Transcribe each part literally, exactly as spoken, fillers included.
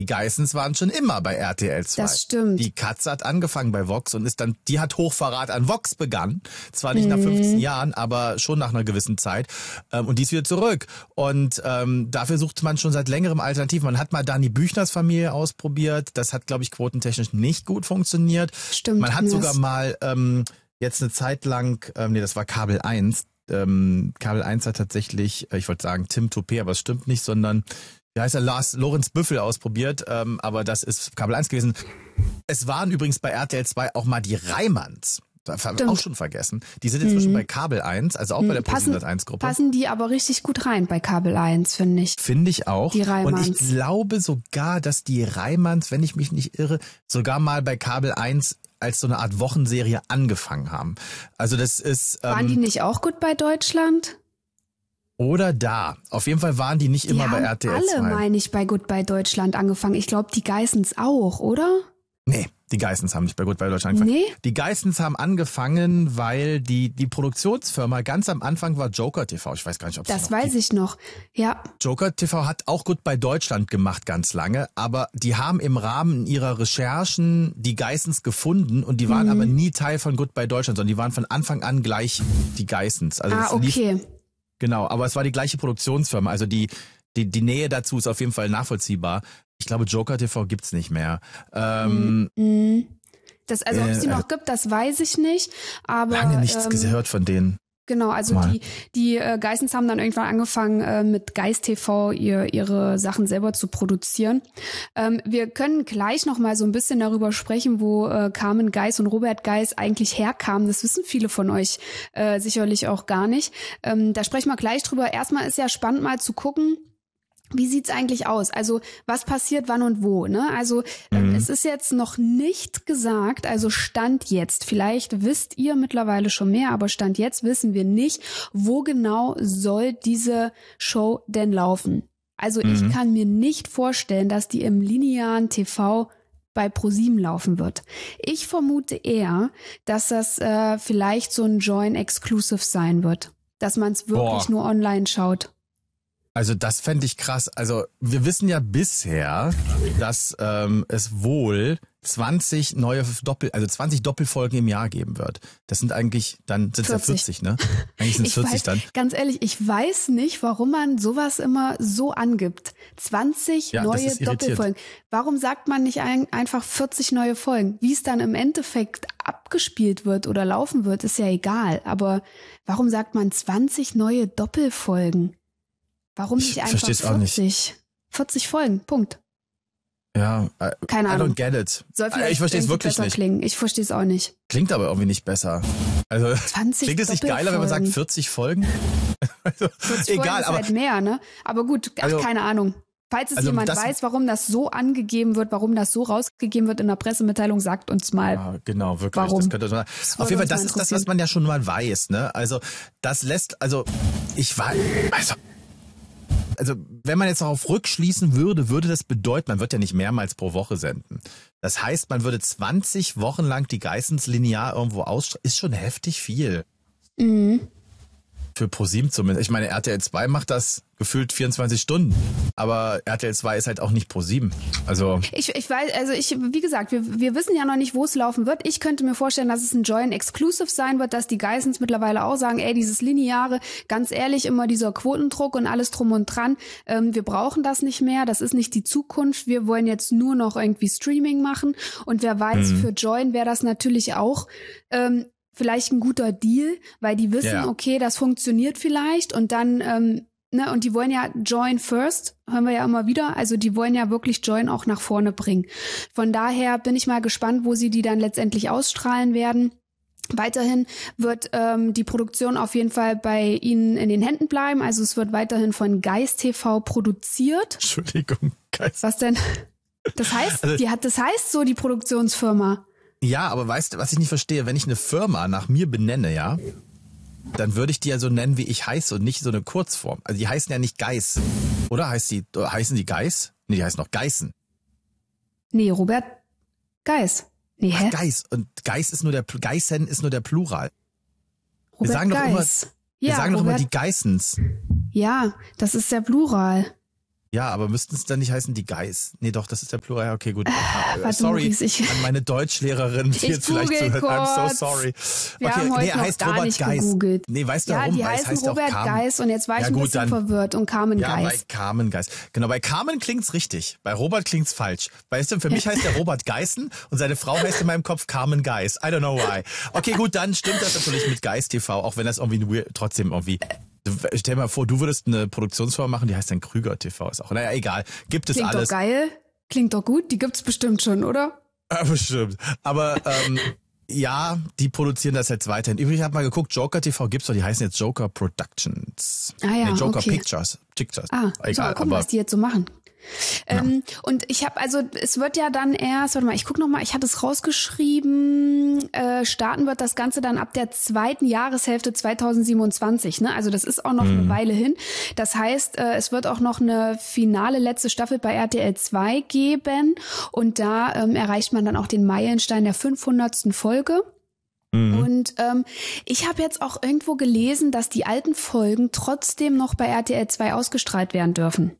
Die Geissens waren schon immer bei R T L zwei. Das stimmt. Die Katze hat angefangen bei Vox und ist dann, die hat Hochverrat an Vox begangen. Zwar nicht mhm. nach fünfzehn Jahren, aber schon nach einer gewissen Zeit. Ähm, und die ist wieder zurück. Und ähm, dafür sucht man schon seit längerem Alternativen. Man hat mal Dani Büchners Familie ausprobiert. Das hat, glaube ich, quotentechnisch nicht gut funktioniert. Stimmt. Man hat sogar mal ähm, jetzt eine Zeit lang, ähm, nee, das war Kabel eins. Ähm, Kabel eins hat tatsächlich, ich wollte sagen Tim Toupé, aber es stimmt nicht, sondern wie heißt er, Lars Lorenz Büffel ausprobiert, ähm, aber das ist Kabel eins gewesen. Es waren übrigens bei R T L zwei auch mal die Reimanns. Das haben wir auch schon vergessen. Die sind inzwischen mhm. bei Kabel eins, also auch mhm. bei der ProSieben eins Gruppe. Passen die aber richtig gut rein bei Kabel eins, finde ich. Finde ich auch. Die Reimanns. Und ich glaube sogar, dass die Reimanns, wenn ich mich nicht irre, sogar mal bei Kabel eins als so eine Art Wochenserie angefangen haben. Also das ist... Ähm, waren die nicht auch gut bei Deutschland? Oder da. Auf jeden Fall waren die nicht die immer bei R T L zwei. Alle, meine ich, bei Goodbye Deutschland angefangen. Ich glaube, die Geissens auch, oder? Nee, die Geissens haben nicht bei Goodbye Deutschland angefangen. Nee? Die Geissens haben angefangen, weil die die Produktionsfirma ganz am Anfang war Joker T V. Ich weiß gar nicht, ob es das noch weiß gibt. Ich noch, ja. Joker T V hat auch Goodbye Deutschland gemacht ganz lange, aber die haben im Rahmen ihrer Recherchen die Geissens gefunden und die waren mhm. aber nie Teil von Goodbye Deutschland, sondern die waren von Anfang an gleich die Geissens. Also ah, okay. Lief, genau, aber es war die gleiche Produktionsfirma, also die die die Nähe dazu ist auf jeden Fall nachvollziehbar. Ich glaube, Joker T V gibt's nicht mehr. Ähm, mm, das, also ob es die äh, noch gibt, das weiß ich nicht. Aber lange nichts ähm, gehört von denen. Genau, also Mal. die die äh, Geissens haben dann irgendwann angefangen äh, mit Geist T V ihr, ihre Sachen selber zu produzieren. Ähm, wir können gleich noch mal so ein bisschen darüber sprechen, wo äh, Carmen Geis und Robert Geis eigentlich herkamen. Das wissen viele von euch äh, sicherlich auch gar nicht. Ähm, da sprechen wir gleich drüber. Erstmal ist ja spannend mal zu gucken, wie sieht's eigentlich aus? Also was passiert wann und wo? Ne? Also ähm, mhm. es ist jetzt noch nicht gesagt, also Stand jetzt, vielleicht wisst ihr mittlerweile schon mehr, aber Stand jetzt wissen wir nicht, wo genau soll diese Show denn laufen. Also mhm. ich kann mir nicht vorstellen, dass die im linearen T V bei ProSieben laufen wird. Ich vermute eher, dass das äh, vielleicht so ein Join-Exclusive sein wird, dass man es wirklich Boah. nur online schaut. Also das fände ich krass. Also wir wissen ja bisher, dass ähm, es wohl zwanzig neue Doppel, also zwanzig Doppelfolgen im Jahr geben wird. Das sind eigentlich, dann sind es ja vierzig, ne? Eigentlich sind es vierzig weiß, dann. Ganz ehrlich, ich weiß nicht, warum man sowas immer so angibt. zwanzig ja, neue Doppelfolgen. Warum sagt man nicht ein, einfach vierzig neue Folgen? Wie es dann im Endeffekt abgespielt wird oder laufen wird, ist ja egal. Aber warum sagt man zwanzig neue Doppelfolgen? Warum nicht ich einfach vierzig? Auch nicht. vierzig Folgen, Punkt. Ja, I, keine I Ahnung. don't get it. Soll vielleicht ich verstehe es wirklich besser nicht. Klingen. Ich verstehe es auch nicht. Klingt aber irgendwie nicht besser. Also klingt es nicht geiler, wenn man sagt vierzig Folgen? Also, vierzig egal, Folgen ist aber halt mehr, ne? Aber gut, ach, also, keine Ahnung. Falls es also jemand weiß, warum das so angegeben wird, warum das so rausgegeben wird in der Pressemitteilung, sagt uns mal. Ja, genau, wirklich. Warum? Das könnte man, das auf jeden Fall, das ist das, was man ja schon mal weiß, ne? Also das lässt, also ich weiß, also Also wenn man jetzt darauf rückschließen würde, würde das bedeuten, man wird ja nicht mehrmals pro Woche senden. Das heißt, man würde zwanzig Wochen lang die Geissens linear irgendwo ausstrahlen. Ist schon heftig viel. Mhm. Für ProSieben zumindest. Ich meine, R T L zwei macht das gefühlt vierundzwanzig Stunden. Aber R T L zwei ist halt auch nicht ProSieben. Also ich, ich weiß, also ich, wie gesagt, wir, wir wissen ja noch nicht, wo es laufen wird. Ich könnte mir vorstellen, dass es ein Join-Exclusive sein wird, dass die Geissens mittlerweile auch sagen, ey, dieses Lineare, ganz ehrlich, immer dieser Quotendruck und alles drum und dran, ähm, wir brauchen das nicht mehr, das ist nicht die Zukunft, wir wollen jetzt nur noch irgendwie Streaming machen. Und wer weiß, mhm. für Join wäre das natürlich auch ähm, vielleicht ein guter Deal, weil die wissen, ja. okay, das funktioniert vielleicht und dann, ähm, ne, und die wollen ja Join first, hören wir ja immer wieder, also die wollen ja wirklich Join auch nach vorne bringen. Von daher bin ich mal gespannt, wo sie die dann letztendlich ausstrahlen werden. Weiterhin wird ähm, die Produktion auf jeden Fall bei Ihnen in den Händen bleiben, also es wird weiterhin von Geist T V produziert. Entschuldigung, Geist. Was denn? Das heißt, also, die hat, das heißt so die Produktionsfirma. Ja, aber weißt du, was ich nicht verstehe? Wenn ich eine Firma nach mir benenne, ja, dann würde ich die ja so nennen, wie ich heiße und nicht so eine Kurzform. Also die heißen ja nicht Geis. Oder heißt die, heißen die Geis? Nee, die heißen noch Geißen. Nee, Robert Geis. Nee, hä? Ach, Geis. Und Geis ist nur der, Geißen ist nur der Plural. Robert wir sagen Geis. doch immer, wir ja, sagen Robert, doch immer die Geissens. Ja, das ist der Plural. Ja, aber müssten es dann nicht heißen, die Geis? Nee, doch, das ist der Plural. Ja, okay, gut. Äh, warte, sorry Maurice, ich, an meine Deutschlehrerin, die ich jetzt vielleicht zuhört. I'm so sorry. Wir okay, haben heute nee, er noch heißt gar Robert nicht Geis. gegoogelt. Nee, weißt du ja, warum? die Weil es heißen heißt auch Robert Carmen. Geis und jetzt war ich Ja, ein gut, bisschen dann- verwirrt und Carmen Ja, bei Geis. Carmen Geis. Genau, bei Carmen klingt's richtig. Bei Robert klingt's falsch. Weißt du, für mich heißt der Robert Geißen und seine Frau heißt in meinem Kopf Carmen Geis. I don't know why. Okay, gut, dann stimmt das natürlich mit Geis T V, auch wenn das irgendwie weird, trotzdem irgendwie. Stell dir mal vor, du würdest eine Produktionsfirma machen, die heißt dann Krüger T V. Ist auch, naja, egal. Gibt es Klingt alles. doch geil. Klingt doch gut. Die gibt's bestimmt schon, oder? Ja, bestimmt. Aber ähm, ja, die produzieren das jetzt weiterhin. Übrigens, ich habe mal geguckt, Joker T V gibt's doch, die heißen jetzt Joker Productions. Ah ja, nee, Joker okay. Pictures. Pictures. Ah, Egal, so, gucken, aber was die jetzt so machen. Ähm, und ich habe, also es wird ja dann erst, warte mal, ich guck noch mal, ich hatte es rausgeschrieben, äh, starten wird das Ganze dann ab der zweiten Jahreshälfte zweitausendsiebenundzwanzig, ne? Also das ist auch noch eine Weile hin. Das heißt, äh, es wird auch noch eine finale letzte Staffel bei R T L zwei geben und da ähm, erreicht man dann auch den Meilenstein der fünfhundertsten Folge. Und ähm, ich habe jetzt auch irgendwo gelesen, dass die alten Folgen trotzdem noch bei R T L zwei ausgestrahlt werden dürfen.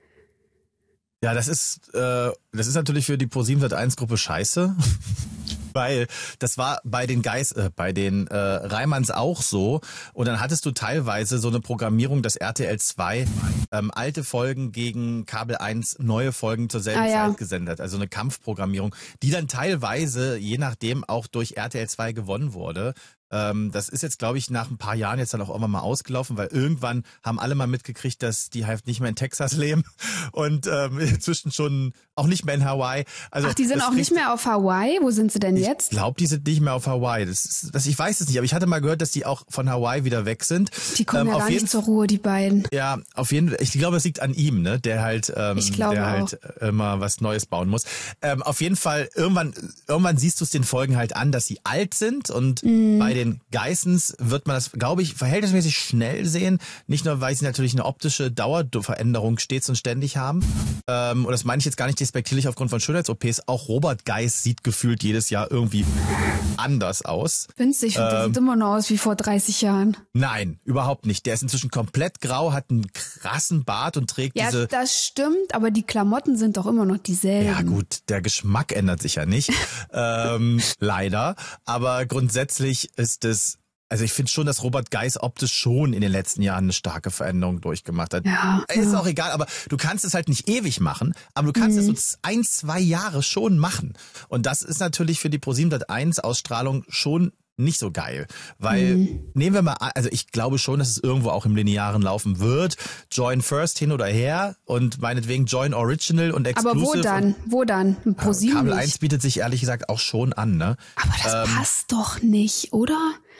ja, das ist äh, das ist natürlich für die ProSieben Sat eins Gruppe scheiße. Weil das war bei den Geis, äh, bei den äh, Reimanns auch so. Und dann hattest du teilweise so eine Programmierung, dass R T L zwei ähm, alte Folgen gegen Kabel eins neue Folgen zur selben Ah, ja. Zeit gesendet. Also eine Kampfprogrammierung, die dann teilweise, je nachdem, auch durch R T L zwei gewonnen wurde. Ähm, das ist jetzt, glaube ich, nach ein paar Jahren jetzt dann auch irgendwann mal ausgelaufen, weil irgendwann haben alle mal mitgekriegt, dass die halt nicht mehr in Texas leben und ähm, inzwischen schon auch nicht mehr in Hawaii. Also Ach, die sind das auch nicht kriegt- mehr auf Hawaii? Wo sind sie denn ich jetzt? glaube, die sind nicht mehr auf Hawaii. Das ist, das, ich weiß es nicht, aber ich hatte mal gehört, dass die auch von Hawaii wieder weg sind. Die kommen Ähm, ja auf gar jeden nicht zur Ruhe, die beiden. Ja, auf jeden Fall. Ich glaube, es liegt an ihm, ne, der halt, ähm, Ich glaube der auch. halt immer was Neues bauen muss. Ähm, auf jeden Fall, irgendwann, irgendwann siehst du es den Folgen halt an, dass sie alt sind und Mhm. bei den Geissens wird man das, glaube ich, verhältnismäßig schnell sehen. Nicht nur, weil sie natürlich eine optische Dauerveränderung stets und ständig haben. Ähm, und das meine ich jetzt gar nicht despektierlich aufgrund von Schönheits-O Ps. Auch Robert Geiss sieht gefühlt jedes Jahr irgendwie anders aus. Findest du? Ich finde, der Ähm, sieht immer noch aus wie vor dreißig Jahren. Nein, überhaupt nicht. Der ist inzwischen komplett grau, hat einen krassen Bart und trägt Ja, diese... das stimmt, aber die Klamotten sind doch immer noch dieselben. Ja gut, der Geschmack ändert sich ja nicht, ähm, leider. Aber grundsätzlich ist es, also ich finde schon, dass Robert Geiss optisch schon in den letzten Jahren eine starke Veränderung durchgemacht hat. Ja, Ist ja. auch egal, aber du kannst es halt nicht ewig machen, aber du kannst Mhm. es so ein, zwei Jahre schon machen. Und das ist natürlich für die ProSieben Sat eins Ausstrahlung schon nicht so geil, weil Mhm. nehmen wir mal, an, also ich glaube schon, dass es irgendwo auch im Linearen laufen wird. Join First hin oder her und meinetwegen Join Original und Exclusive. Aber wo dann? Wo dann? Pro sieben Kabel nicht. eins bietet sich ehrlich gesagt auch schon an, ne? Aber das Ähm, passt doch nicht, oder?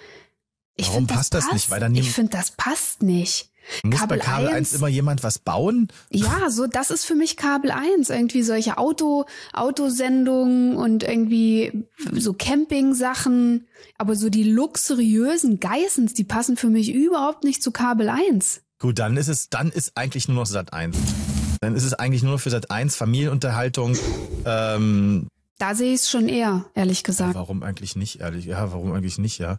Ich Warum find, passt das nicht? Weil dann ich nimm- finde, das passt nicht. Muss Kabel bei Kabel eins eins immer jemand was bauen? Ja, so das ist für mich Kabel eins. Irgendwie solche Auto, Autosendungen und irgendwie so Camping-Sachen. Aber so die luxuriösen Geissens, die passen für mich überhaupt nicht zu Kabel eins. Gut, dann ist es, dann ist eigentlich nur noch Sat eins. Dann ist es eigentlich nur noch für Sat eins Familienunterhaltung. Ähm, Da sehe ich es schon eher, ehrlich gesagt. warum eigentlich nicht, ehrlich? Ja, warum eigentlich nicht, ja.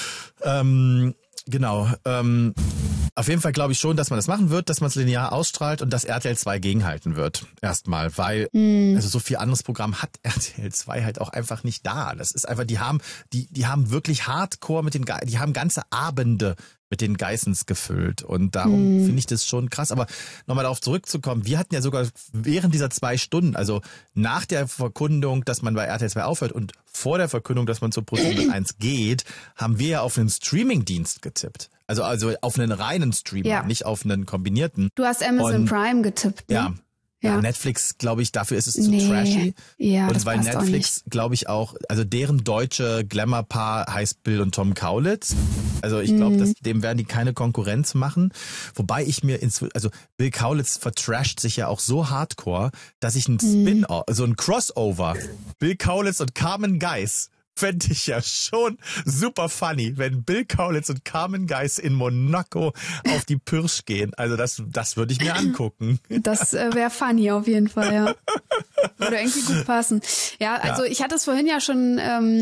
Ähm, genau. Ähm, auf jeden Fall glaube ich schon, dass man das machen wird, dass man es linear ausstrahlt und dass R T L zwei gegenhalten wird. Erstmal, weil Hm. also so viel anderes Programm hat R T L zwei halt auch einfach nicht da. Das ist einfach, die haben, die, die haben wirklich Hardcore mit den, Ge die haben ganze Abende mit den Geissens gefüllt und darum Hm. finde ich das schon krass. Aber nochmal darauf zurückzukommen, wir hatten ja sogar während dieser zwei Stunden, also nach der Verkündung, dass man bei R T L zwei aufhört und vor der Verkündung, dass man zur ProSieben eins geht, haben wir ja auf einen Streamingdienst getippt. Also, also auf einen reinen Streamer, Ja. nicht auf einen kombinierten. Du hast Amazon Und- Prime getippt, ne? Ja. Ja, Ja. Netflix, glaube ich, dafür ist es zu Nee. trashy. Ja, und das weil passt auch Netflix, glaube ich, auch, also deren deutsche Glamour-Paar heißt Bill und Tom Kaulitz. Also ich glaube, Mhm. dem werden die keine Konkurrenz machen. Wobei ich mir, ins, also Bill Kaulitz vertrasht sich ja auch so hardcore, dass ich ein Mhm. Spin-off, so ein Crossover, Bill Kaulitz und Carmen Geiss, fände ich ja schon super funny, wenn Bill Kaulitz und Carmen Geiss in Monaco auf die Pirsch gehen. Also das, das würde ich mir angucken. Das äh, wäre funny auf jeden Fall, ja. Würde irgendwie gut passen. Ja, also Ja. ich hatte es vorhin ja schon ähm,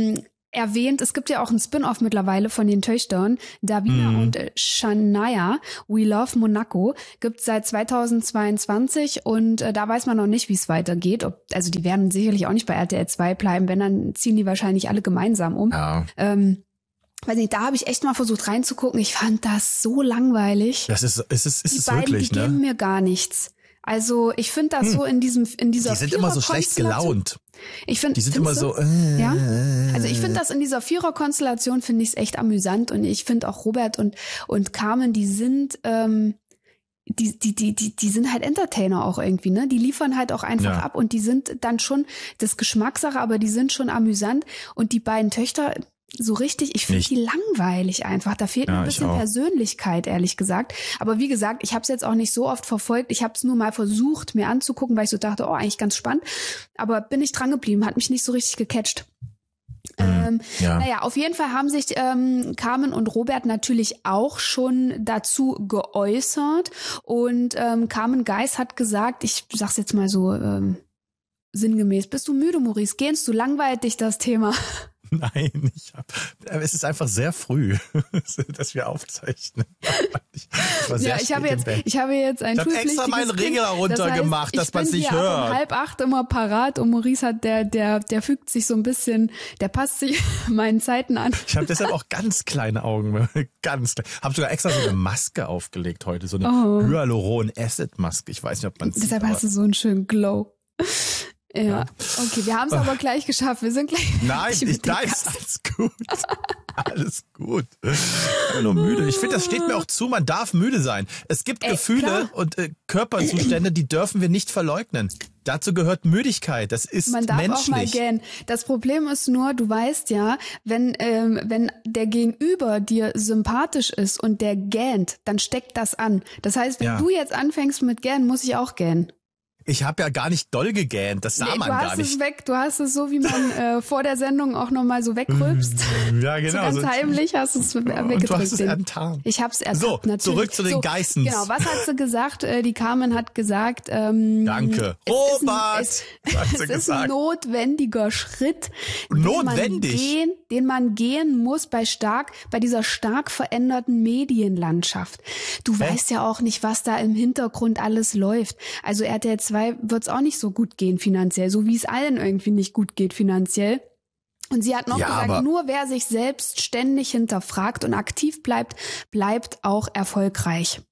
erwähnt, es gibt ja auch ein Spin-off mittlerweile von den Töchtern, Davina mm. und äh, Shania, We Love Monaco, gibt seit zweitausendzweiundzwanzig und äh, da weiß man noch nicht, wie es weitergeht. Ob, also die werden sicherlich auch nicht bei R T L zwei bleiben, wenn, dann ziehen die wahrscheinlich alle gemeinsam um. Ja. Ähm, weiß nicht, da habe ich echt mal versucht reinzugucken. Ich fand das so langweilig. Das ist, ist es, ist die es beiden, wirklich, die ne? geben mir gar nichts. Also ich finde das hm. so in diesem in dieser Die sind immer so schlecht gelaunt. Ich finde, die sind immer so. Äh, ja. Also ich finde das in dieser Vierer-Konstellation finde ich es echt amüsant und ich finde auch Robert und und Carmen, die sind ähm, die die die die die sind halt Entertainer auch irgendwie, ne? Die liefern halt auch einfach ja. ab und die sind dann schon das Geschmackssache, aber die sind schon amüsant und die beiden Töchter so richtig, ich finde die langweilig einfach. Da fehlt ja, mir ein bisschen Persönlichkeit, ehrlich gesagt. Aber wie gesagt, ich habe es jetzt auch nicht so oft verfolgt. Ich habe es nur mal versucht, mir anzugucken, weil ich so dachte, oh, eigentlich ganz spannend. Aber bin ich dran geblieben, hat mich nicht so richtig gecatcht. Mhm, ähm, ja. Naja, auf jeden Fall haben sich ähm, Carmen und Robert natürlich auch schon dazu geäußert. Und ähm, Carmen Geis hat gesagt, ich sag's jetzt mal so ähm, sinngemäß, bist du müde, Maurice? Gehst du? Langweilt dich das Thema? Nein, ich hab, es ist einfach sehr früh, dass wir aufzeichnen. Ich ja, ich habe jetzt, ich habe jetzt ein Ich habe extra meinen Regler runtergemacht, das heißt, dass man es nicht hört. Ich bin um halb acht immer parat und Maurice hat, der, der, der fügt sich so ein bisschen, der passt sich meinen Zeiten an. Ich habe deshalb auch ganz kleine Augen, ganz klein. Habe sogar extra so eine Maske aufgelegt heute, so eine oh. Hyaluron-Acid-Maske. Ich weiß nicht, ob man es sieht. Deshalb hast du so einen schönen Glow. Ja. ja, okay, wir haben es aber gleich geschafft. Wir sind gleich. Nein, ich, nein, ist alles gut. Alles gut. Ich bin nur müde. Ich finde, das steht mir auch zu, man darf müde sein. Es gibt Ey, Gefühle klar. und äh, Körperzustände, die dürfen wir nicht verleugnen. Dazu gehört Müdigkeit, das ist Man darf menschlich. auch mal gähnen. Das Problem ist nur, du weißt ja, wenn ähm, wenn der Gegenüber dir sympathisch ist und der gähnt, dann steckt das an. Das heißt, wenn ja. du jetzt anfängst mit gähnen, muss ich auch gähnen. Ich habe ja gar nicht doll gegähnt, das sah nee, man gar nicht. Du hast es weg, du hast es so, wie man äh, vor der Sendung auch nochmal so wegrülpst. Ja, genau. So ganz so heimlich hast du es weggedrückt. Und du hast es enttarnt. Ich habe es ertappt, so, natürlich. Zurück zu den so, Geissens. Genau, was hat sie gesagt? Äh, die Carmen hat gesagt, ähm, Danke. Es Robert, ist ein, es, es ist ein notwendiger Schritt, Notwendig? Den man, gehen, den man gehen muss bei stark, bei dieser stark veränderten Medienlandschaft. Du Hä? weißt ja auch nicht, was da im Hintergrund alles läuft. Also R T L zwei wird's auch nicht so gut gehen finanziell, so wie es allen irgendwie nicht gut geht finanziell. Und sie hat noch ja, gesagt, nur wer sich selbst ständig hinterfragt und aktiv bleibt, bleibt auch erfolgreich.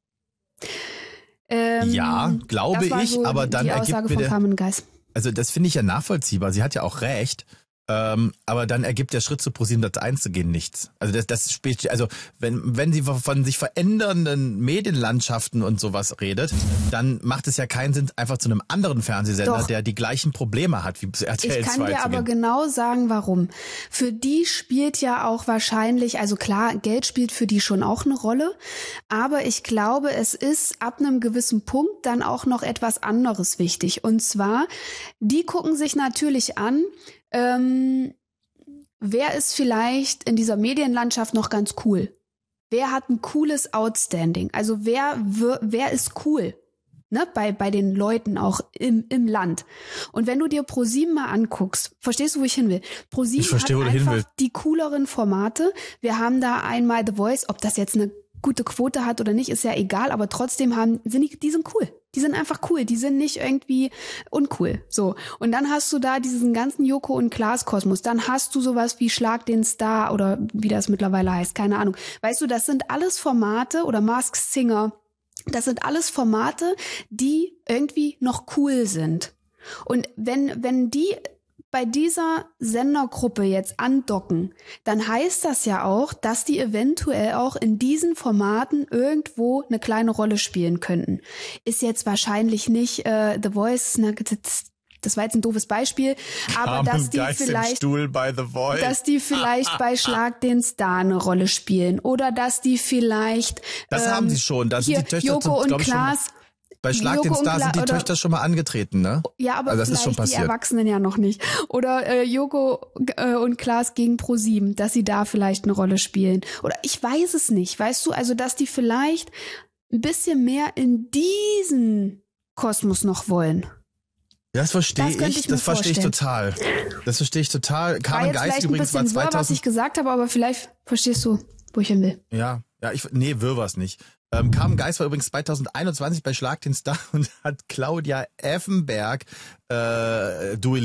Ähm, ja, glaube ich, so aber dann die Aussage ergibt von mir der, Geis. Also das finde ich ja nachvollziehbar. Sie hat ja auch recht. Ähm, aber dann ergibt der Schritt zu ProSieben Sat eins zu gehen nichts. Also das, das spielt, also wenn wenn sie von sich verändernden Medienlandschaften und sowas redet, dann macht es ja keinen Sinn, einfach zu einem anderen Fernsehsender, Doch. der die gleichen Probleme hat wie R T L zwei. Ich kann dir zu aber gehen. genau sagen, warum. Für die spielt ja auch wahrscheinlich, also klar, Geld spielt für die schon auch eine Rolle, aber ich glaube, es ist ab einem gewissen Punkt dann auch noch etwas anderes wichtig. Und zwar, die gucken sich natürlich an, Ähm, wer ist vielleicht in dieser Medienlandschaft noch ganz cool? Wer hat ein cooles Outstanding? Also wer wer ist cool? Ne, bei bei den Leuten auch im im Land. Und wenn du dir ProSieben mal anguckst, verstehst du, wo ich hin will? ProSieben hat einfach die cooleren Formate. Wir haben da einmal The Voice, ob das jetzt eine gute Quote hat oder nicht, ist ja egal, aber trotzdem haben sind die, die sind cool. Die sind einfach cool, die sind nicht irgendwie uncool. So. Und dann hast du da diesen ganzen Joko und Klaas Kosmos. Dann hast du sowas wie Schlag den Star oder wie das mittlerweile heißt, keine Ahnung. Weißt du, das sind alles Formate oder Masked Singer. Das sind alles Formate, die irgendwie noch cool sind. Und wenn wenn die bei dieser Sendergruppe jetzt andocken, dann heißt das ja auch, dass die eventuell auch in diesen Formaten irgendwo eine kleine Rolle spielen könnten. Ist jetzt wahrscheinlich nicht äh, The Voice, ne, das war jetzt ein doofes Beispiel, aber dass die vielleicht, bei The Voice. dass die vielleicht bei Schlag den Star eine Rolle spielen oder dass die vielleicht das ähm, haben sie schon, da sind hier, die Töchter Joko zum, und Klaas. Bei Schlag Joko den Star Kla- sind die oder, Töchter schon mal angetreten, ne? Ja, aber also das vielleicht ist schon passiert. Die Erwachsenen ja noch nicht. Oder äh, Joko äh, und Klaas gegen ProSieben, dass sie da vielleicht eine Rolle spielen. Oder ich weiß es nicht, weißt du? Also, dass die vielleicht ein bisschen mehr in diesen Kosmos noch wollen. Das verstehe Das könnte ich, ich mir das verstehe ich vorstellen. total. Das verstehe ich total. War Carmen jetzt Geist vielleicht ein übrigens war bisschen wirr, was zweitausend. ich gesagt habe, aber vielleicht verstehst du, wo ich hin will. Ja, ja, ich, nee, wirr war's nicht. Ähm, Carmen Geist war übrigens zweitausendeinundzwanzig bei Schlag den Star und hat Claudia Effenberg äh, duelliert.